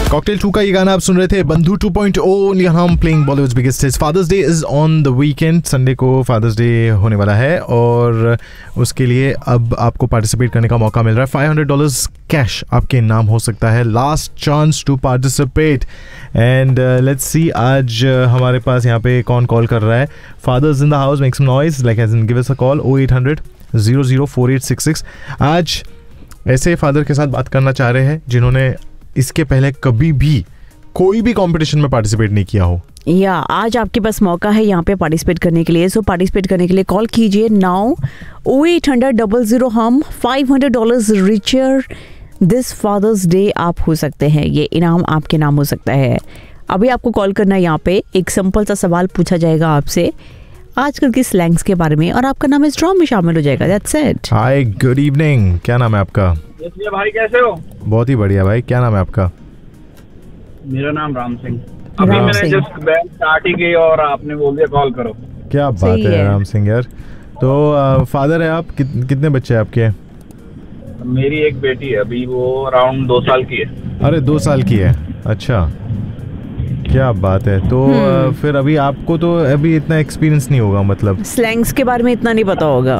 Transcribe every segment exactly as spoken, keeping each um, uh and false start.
Cocktail to का ये गाना आप सुन रहे थे, बंधु टू पॉइंट ओ, हम playing Bollywoods biggest hits. Fathers day is on the weekend, Sunday को फादर्स डे होने वाला है और उसके लिए अब आपको पार्टिसिपेट करने का मौका मिल रहा है। फाइव हंड्रेड डॉलर्स कैश आपके नाम हो सकता है। Last chance to participate and let's see आज uh, हमारे पास यहाँ पे कौन कॉल कर रहा है। Fathers in the house, make some noise like as in give us a call O eight hundred zero zero four eight six six. आज ऐसे फादर के साथ बात करना चाह रहे हैं जिन्होंने इसके पहले कभी भी कोई भी कंपटीशन में पार्टिसिपेट नहीं किया हो। या आज आपके पास मौका है यहाँ पे पार्टिसिपेट करने के लिए। सो पार्टिसिपेट करने के लिए कॉल कीजिए नाउ ओ एट हंड्रेड डबल जीरो हम five hundred dollars richer this fathers day आप हो सकते हैं। ये इनाम आपके नाम हो सकता है। अभी आपको कॉल करना है, यहाँ पे एक सिंपल सा सवाल पूछा जाएगा आपसे आजकल की स्लैंग्स के बारे में और आपका नाम इस ड्रॉ में शामिल हो जाएगा। That's it. Hi, good evening, क्या नाम है आपका? भाई कैसे हो? बहुत ही बढ़िया भाई, क्या नाम है आपका? मेरा नाम राम सिंह। अभी मैंने जस्ट बैच स्टार्ट ही की और आपने बोल दिया कॉल करो। क्या बात है, है राम सिंह यार। तो फादर है आप, कित, कितने बच्चे हैं आपके? मेरी एक बेटी है, अभी वो अराउंड दो साल की है। अरे दो साल की है, अच्छा क्या बात है। तो hmm. फिर अभी आपको तो अभी इतना एक्सपीरियंस नहीं होगा, मतलब स्लैंग्स के बारे में इतना नहीं पता होगा।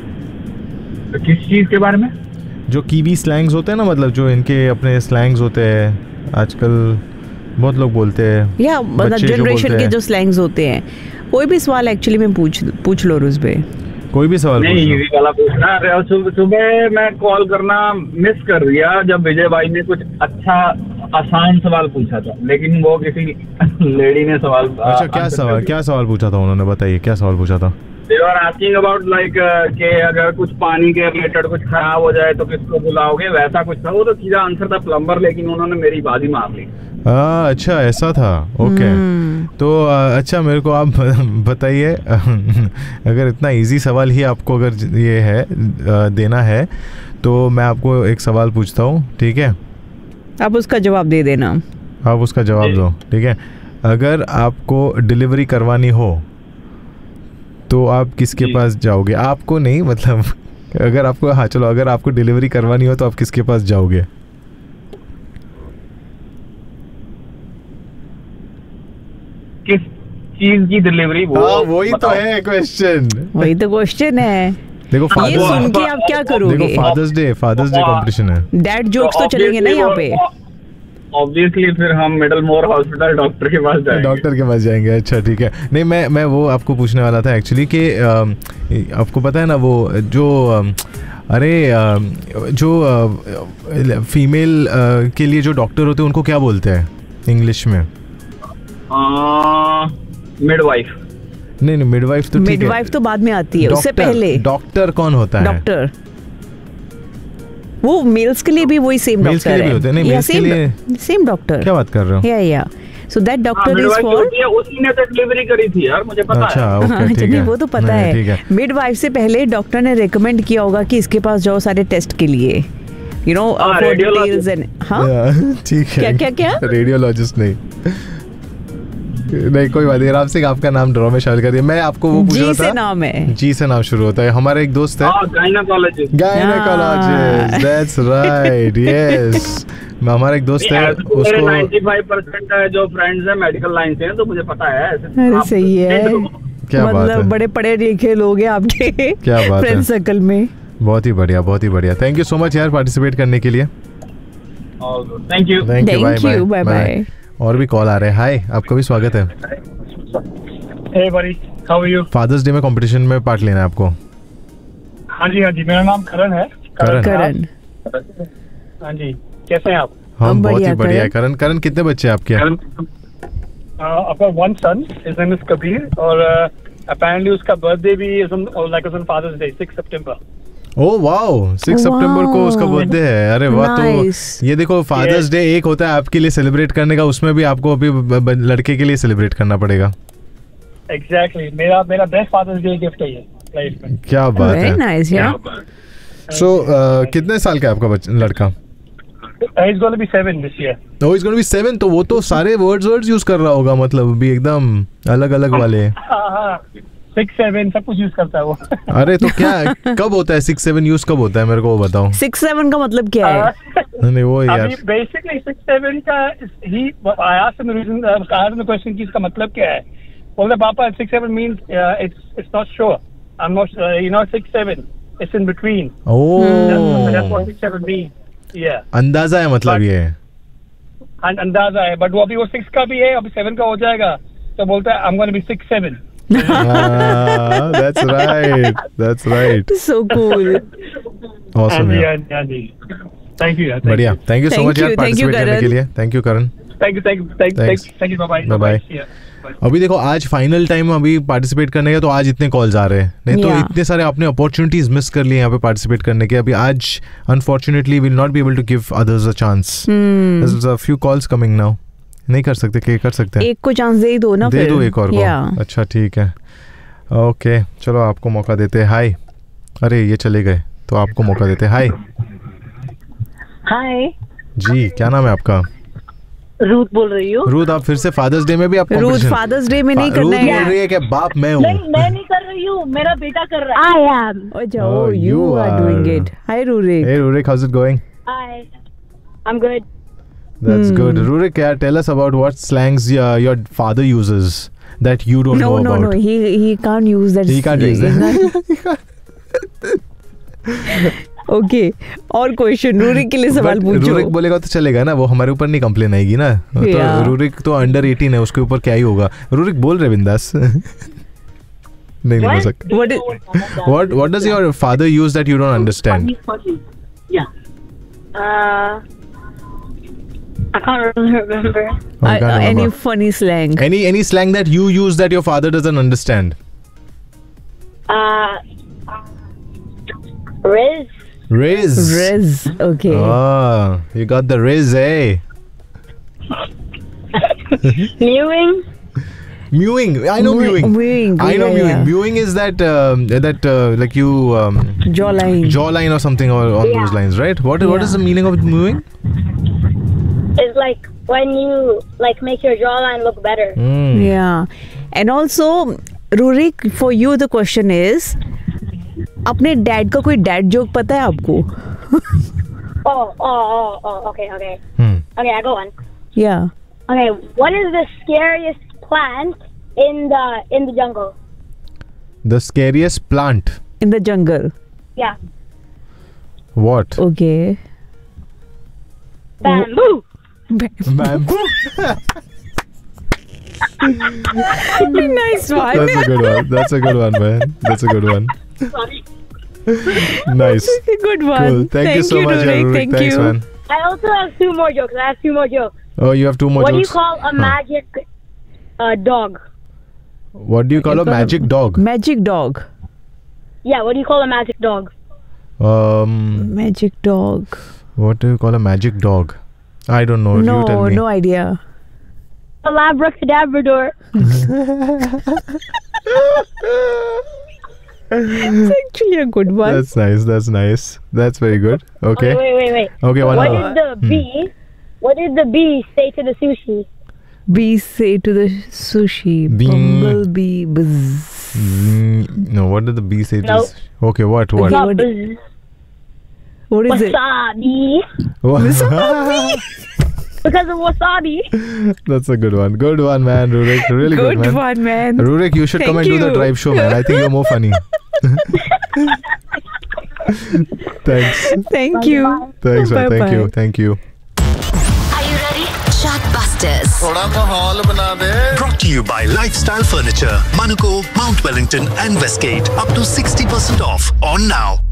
तो किस चीज के बारे में? जो कीवी स्लैंग्स होते हैं ना, मतलब जो इनके अपने स्लैंग्स होते हैं आजकल बहुत लोग बोलते हैं, या मतलब जनरेशन के जो स्लैंग्स होते हैं। कोई भी सवाल एक्चुअली में पूछ पूछ लो रुस पे, कोई भी सवाल नहीं इजी वाला पूछना। सुबह सुबह मैं कॉल करना मिस कर दिया जब विजय भाई ने कुछ अच्छा आसान सवाल पूछा था, लेकिन वो किसी लेडी ने सवाल। अच्छा क्या सवाल क्या सवाल पूछा था उन्होंने, बताइए क्या सवाल पूछा था? They are asking about like कि अगर कुछ पानी के रिलेटेड कुछ खराब हो जाए तो किसको बुलाओगे, वैसा कुछ था। वो तो सीधा आंसर था प्लम्बर, लेकिन उन्होंने मेरी बाजी मार ली। आ, अच्छा ऐसा था, ओके। तो अच्छा मेरे को आप बताइए, अगर इतना इजी सवाल ही आपको अगर ये है देना है तो मैं आपको एक सवाल पूछता हूँ, ठीक है? आप उसका जवाब दे देना। आप उसका जवाब दो, ठीक है? अगर आपको डिलीवरी करवानी हो तो आप किसके पास जाओगे? आपको नहीं, मतलब अगर आपको, हाँ चलो, अगर आपको डिलीवरी करवानी हो तो आप किसके पास जाओगे? किस चीज की डिलीवरी? वो हाँ वही तो है क्वेश्चन, वही तो क्वेश्चन है। देखो ये सुन के आप क्या करोगे? देखो fathers day father's day competition है, डैड जोक्स तो चलेंगे ना यहाँ पे। ऑब्वियसली फिर हम मिडल मोर हॉस्पिटल डॉक्टर के पास जाएंगे। डॉक्टर के पास जाएंगे, अच्छा ठीक है। नहीं मैं मैं वो आपको पूछने वाला था एक्चुअली कि आपको पता है ना वो जो अरे जो फीमेल के लिए जो डॉक्टर होते हैं उनको क्या बोलते हैं इंग्लिश में? मिडवाइफ। नहीं नहीं, मिडवाइफ तो मिडवाइफ तो बाद में आती है, उससे पहले डॉक्टर कौन होता है? डॉक्टर वो मेल्स के लिए भी वही सेम डॉक्टर है। होते हैं, नहीं मेल्स के लिए सेम डॉक्टर। क्या बात कर रहे हो? या या so that doctor is for, उसी ने तो डिलीवरी करी थी यार, मुझे पता अच्छा, है। ओके ठीक है, वो तो पता है। मिडवाइफ से पहले डॉक्टर ने रेकमेंड किया होगा कि इसके पास जाओ सारे टेस्ट के लिए, you know for details and. हां ठीक है। क्या क्या क्या? रेडियोलॉजिस्ट नहीं नहीं कोई बात नहीं। राम सिंह आपका नाम ड्रॉ में शामिल कर दिया। मैं आपको वो पूछ रहा था, जी से नाम है, जी से नाम शुरू होता है। हमारा एक दोस्त है, gynaecologist. Gynaecologist, that's right, yes. हमारा एक दोस्त है, उसको पचानवे परसेंट जो फ्रेंड्स हैं मेडिकल लाइन से हैं, तो मुझे पता है। अरे सही है, क्या बात है, मतलब बड़े पढ़े लिखे लोग हैं आपके क्या बात फ्रेंड सर्कल में। बहुत ही बढ़िया, बहुत ही बढ़िया। थैंक यू सो मच यार पार्टिसिपेट करने के लिए। Thank you thank you, bye bye. और भी कॉल आ रहे हैं। हाय, आपका भी स्वागत है। हे buddy, how are you? Fathers day में कंपटीशन में पार्ट लेना है आपको? हाँ जी हाँ जी, मेरा नाम करण है। करण करण हाँ जी, कैसे हैं आप? हम बहुत ही बढ़िया। करण करण कितने बच्चे हैं आपके? आपका one sun, his name is Kabir, और अपेरेंटली उसका बर्थडे भी is on like on fathers day, six September. Oh wow, six सितंबर को उसका बर्थडे है। अरे वाह, तो ये देखो फादर्स डे एक होता है आपके लिए सेलिब्रेट करने का, उसमें भी आपको अभी लड़के के लिए सेलिब्रेट करना पड़ेगा। एग्जैक्टली, मेरा मेरा बेस्ट फादर्स डे गिफ्ट है ये लाइफ में। क्या बात है, वेरी नाइस यार। सो कितने साल का है आपका लड़का? He's going to be seven this year. Oh, he's going to be seven, तो वो तो सारे वर्ड्स वर्ड्स यूज कर रहा होगा, मतलब भी एकदम अलग अलग वाले। हाँ हाँ, सिक्स सेवन सब कुछ यूज करता है वो. अरे तो क्या कब होता है सिक्स सेवन यूज कब होता है मेरे को वो बताओ. सिक्स सेवन का मतलब क्या है? नहीं वो यार अभी बेसिकली सिक्स सेवन का ही आया से रीजन आया में क्वेश्चन की इसका मतलब क्या है. बोलते पापा six seven means it's it's not sure. I am not you know six seven it's in between. Oh that's what six seven means. या अंदाजा है मतलब ये अंदाजा है. बट वो अभी वो सिक्स का भी है अभी सेवन का हो जाएगा तो बोलता है I am gonna be six seven. Ah, that's right. That's right. So cool. Awesome. हाँ यार. जी, हाँ जी. Thank you यार. बढ़िया. Thank you so Thank much यार you, thank you, participate करने Karan. के लिए. Thank you Karan. Thank you, thank you, thank you, Thanks. thank you. Bye bye. Bye bye. अभी देखो आज फाइनल टाइम अभी पार्टिसिपेट करने का तो आज इतने कॉल्स आ रहे हैं नहीं तो Yeah. इतने सारे आपने अपॉर्चुनिटीज मिस कर लिए यहाँ पे पार्टिसिपेट करने के. अभी आज unfortunately will not be able to give others a chance. There is a few calls coming now. नहीं कर सकते क्या कर सकते हैं एक को चांस दे ही दो ना दे फिर. दो एक और को. Yeah. अच्छा ठीक है ओके चलो आपको मौका देते हैं. हाय अरे ये चले गए तो आपको मौका देते हैं. हाय हाय जी क्या नाम है आपका. रूथ बोल रही हूँ. रूथ आप फिर से फादर्स डे में भी आप रूथ competition- फादर्स डे में नहीं फा- करना रूथ बोल है. रही है कि बाप मैं हूँ. नहीं मैं नहीं कर रही हूँ मेरा बेटा कर रहा है. I am. अच्छा Oh, oh, you you are are. doing it. Hi Rurik. Hey Rurik, how's it going? I I am good. That's Hmm. good. Rurik, yeah, tell us about what slangs uh, your father uses that you don't No know no about. no he he can't use that. He can't use that. Okay और question रूरिक के लिए सवाल But पूछो. रूरिक बोलेगा तो चलेगा ना वो हमारे ऊपर नहीं कंप्लेन आएगी ना. तो Yeah. रूरिक तो अंडर एटीन है उसके ऊपर क्या ही होगा. रूरिक बोल रहे बिंदास. नहीं नहीं हो सकता. What is, What what does your father use that you don't understand? Uh, I can't really remember. Oh, I can't uh, any remember. funny slang? Any any slang that you use that your father doesn't understand? Uh, Riz. Riz. Riz. Okay. Oh, you got the Riz, eh? Mewing. Mewing. I know Mew- mewing. mewing, I know yeah, mewing. yeah. Mewing is that um, that uh, like you um, Jawline. jawline or something or on Yeah. those lines, right? What what is Yeah. the meaning of mewing? Is like when you like make your jawline look better. Mm. Yeah. And also, Rurik, for you the question is, अपने dad का कोई dad joke पता है आपको? Oh, oh, oh, oh. Okay, okay. Hmm. Okay, I go on. Yeah. Okay, what is the scariest plant in the in the jungle? The scariest plant. In the jungle. Yeah, What? Okay. bamboo. Bamboo. Nice one. That's a good one. That's a good one, man. That's a good one. Sorry. Nice. Good one. Cool. Thank, you so much, Rurik. Rurik. Thank Thanks, you. man. I also have two more jokes. I have two more jokes. Oh, you have two more what do you jokes. call a Huh. magic uh, dog? What do you call a magic dog? Magic dog. Yeah, what do you call a magic dog? Um, Magic dog. what do you call a magic dog? I don't know. No, you tell me. no idea. A labracadabrador. It's actually a good one. That's nice. That's nice. That's very good. Okay. Wait, wait, wait, wait. Okay. One What more. did the Hmm. bee? What did the bee say to the sushi? Bee say to the sushi. Bing. Bumblebee. Buzz. Mm, no. What did the bee say? to Nope. s- Okay. What? What? Okay. Not what- buzz. What is it? Wasabi. What? Because of wasabi. That's a good one. Good one, man. Rurik. Really good, Good man. one, man. Rurik, you should come Thank and do the you. drive show, man. I think you're more funny. Thanks. Thank you. Thanks, man. Thank Bye-bye. you. Thank you. Are you ready? Chatbusters. थोड़ा माहौल बना दे. Brought to you by Lifestyle Furniture, Manuko, Mount Wellington and Westgate. Up to sixty percent off on now.